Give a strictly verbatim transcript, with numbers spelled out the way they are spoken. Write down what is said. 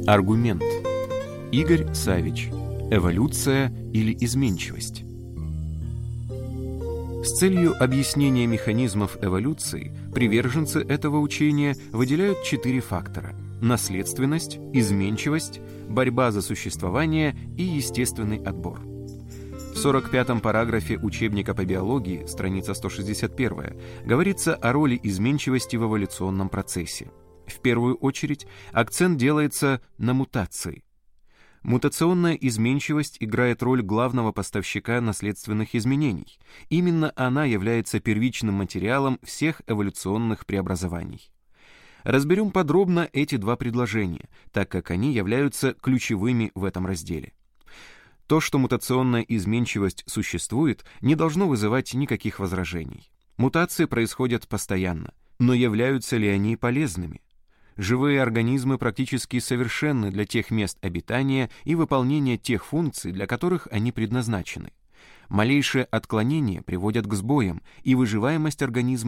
Аргумент. Игорь Савич. Эволюция или изменчивость? С целью объяснения механизмов эволюции приверженцы этого учения выделяют четыре фактора: наследственность, изменчивость, борьба за существование и естественный отбор. В сорок пятом параграфе учебника по биологии, страница сто шестьдесят первая, говорится о роли изменчивости в эволюционном процессе. В первую очередь акцент делается на мутации. Мутационная изменчивость играет роль главного поставщика наследственных изменений. Именно она является первичным материалом всех эволюционных преобразований. Разберем подробно эти два предложения, так как они являются ключевыми в этом разделе. То, что мутационная изменчивость существует, не должно вызывать никаких возражений. Мутации происходят постоянно, но являются ли они полезными? Живые организмы практически совершенны для тех мест обитания и выполнения тех функций, для которых они предназначены. Малейшие отклонения приводят к сбоям, и выживаемость организма